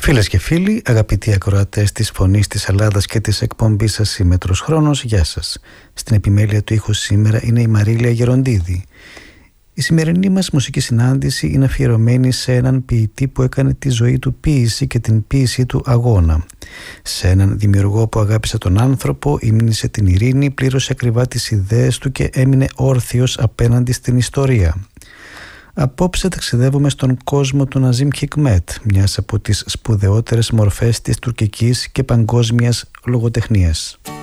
Φίλες και φίλοι, αγαπητοί ακροατές της Φωνής της Ελλάδας και της εκπομπής σας Σύμμετρος Χρόνος, γεια σας. Στην επιμέλεια του ήχου σήμερα είναι η Μαρίλια Γεροντίδη. Η σημερινή μας μουσική συνάντηση είναι αφιερωμένη σε έναν ποιητή που έκανε τη ζωή του ποίηση και την ποίησή του αγώνα. Σε έναν δημιουργό που αγάπησε τον άνθρωπο, ύμνησε την ειρήνη, πλήρωσε ακριβά τις ιδέες του και έμεινε όρθιος απέναντι στην ιστορία. Απόψε ταξιδεύουμε στον κόσμο του Ναζίμ Χικμέτ, μιας από τις σπουδαιότερες μορφές της τουρκικής και παγκόσμιας λογοτεχνίας.